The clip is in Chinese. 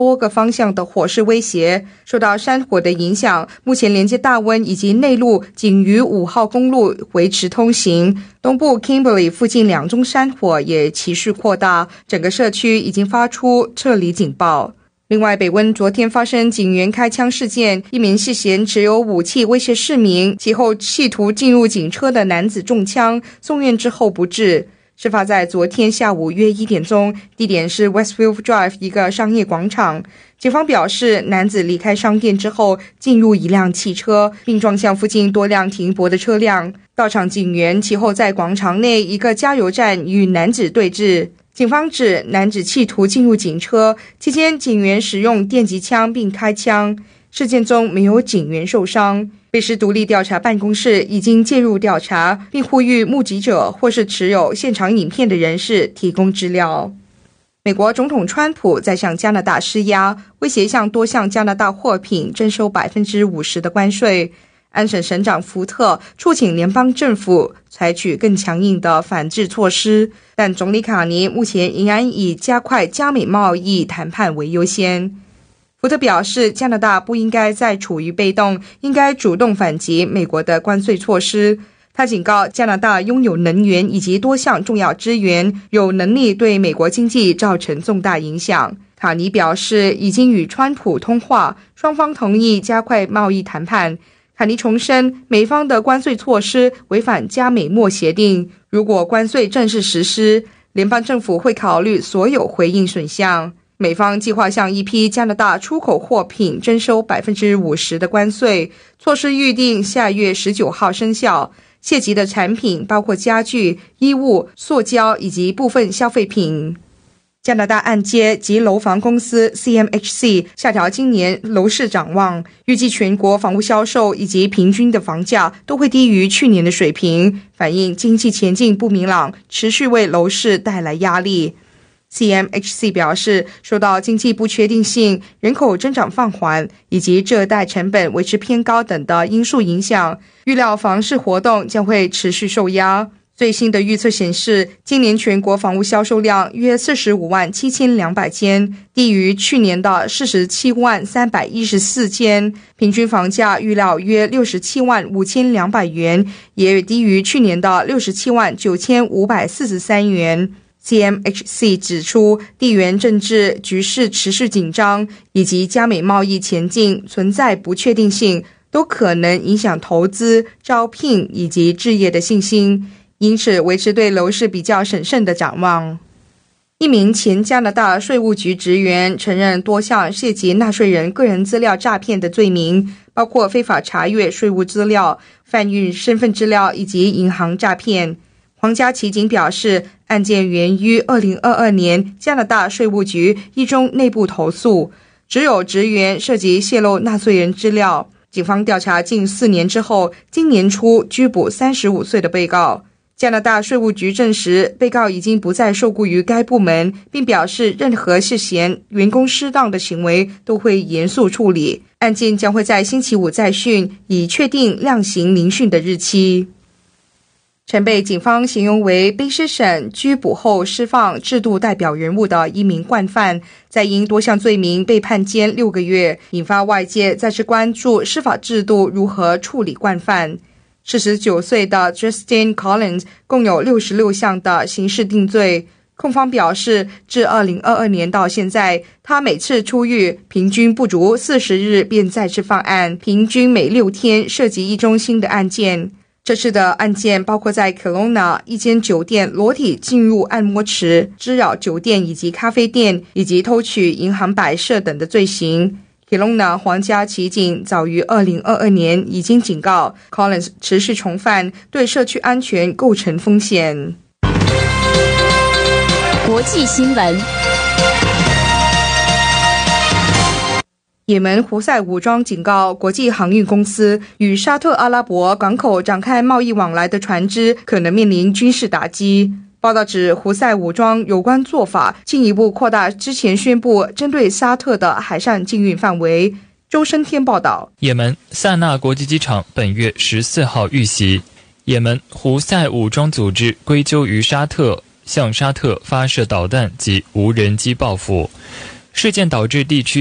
多个方向的火势威胁。受到山火的影响，目前连接大温以及内陆仅于5号公路维持通行。东部 Kimberley 附近2宗山火也持续扩大，整个社区已经发出撤离警报。另外，北温昨天发生警员开枪事件，一名涉嫌持有武器威胁市民，其后企图进入警车的男子中枪，送院之后不治。事发在昨天下午约1点钟，地点是 Westview Drive 一个商业广场。警方表示，男子离开商店之后进入一辆汽车，并撞向附近多辆停泊的车辆。到场警员其后在广场内一个加油站与男子对峙。警方指男子企图进入警车，期间警员使用电击枪并开枪。事件中没有警员受伤。北市独立调查办公室已经介入调查，并呼吁目击者或是持有现场影片的人士提供资料。美国总统川普在向加拿大施压，威胁向多项加拿大货品征收 50% 的关税。安省省长福特促请联邦政府采取更强硬的反制措施，但总理卡尼目前仍然以加快加美贸易谈判为优先。福特表示，加拿大不应该再处于被动，应该主动反击美国的关税措施。他警告，加拿大拥有能源以及多项重要资源，有能力对美国经济造成重大影响。卡尼表示，已经与川普通话，双方同意加快贸易谈判。卡尼重申，美方的关税措施违反加美墨协定，如果关税正式实施，联邦政府会考虑所有回应选项。美方计划向一批加拿大出口货品征收 50% 的关税，措施预定下月19号生效。涉及的产品包括家具、衣物、塑胶以及部分消费品。加拿大按揭及楼房公司 CMHC 下调今年楼市展望，预计全国房屋销售以及平均的房价都会低于去年的水平，反映经济前景不明朗，持续为楼市带来压力。CMHC 表示，受到经济不确定性、人口增长放缓以及借贷成本维持偏高等的因素影响，预料房市活动将会持续受压。最新的预测显示，今年全国房屋销售量约457200间，低于去年的47314间，平均房价预料约675200元，也低于去年的679543元。CMHC 指出，地缘政治局势持续紧张，以及加美贸易前景存在不确定性，都可能影响投资、招聘以及置业的信心，因此维持对楼市比较审慎的展望。一名前加拿大税务局职员承认多项涉及纳税人个人资料诈骗的罪名，包括非法查阅税务资料、贩运身份资料以及银行诈骗。皇家骑警表示，案件源于2022年加拿大税务局一宗内部投诉，只有职员涉及泄露纳税人资料。警方调查近4年之后，今年初拘捕35岁的被告。加拿大税务局证实，被告已经不再受雇于该部门，并表示任何涉嫌员工失当的行为都会严肃处理。案件将会在星期5再讯，以确定量刑聆讯的日期。曾被警方形容为卑诗省拘捕后释放制度代表人物的一名惯犯，在因多项罪名被判监6个月，引发外界再次关注司法制度如何处理惯犯。49岁的 Justin Collins 共有66项的刑事定罪。控方表示，自2022年到现在，他每次出狱平均不足40日便再次犯案，平均每6天涉及一宗新的案件。这次的案件包括在 Kelowna 一间酒店裸体进入按摩池、滋扰酒店以及咖啡店，以及偷取银行摆设等的罪行。Kelowna 皇家骑警早于2022年已经警告 Collins 持续重犯，对社区安全构成风险。 国际新闻。 也门胡塞武装警告国际航运公司，与沙特阿拉伯港口展开贸易往来的船只可能面临军事打击。报道指，胡塞武装有关做法进一步扩大之前宣布针对沙特的海上禁运范围。周生天报道。 也门萨那国际机场本月14号遇袭，也门胡塞武装组织归咎于沙特，向沙特发射导弹及无人机报复。 事件导致地区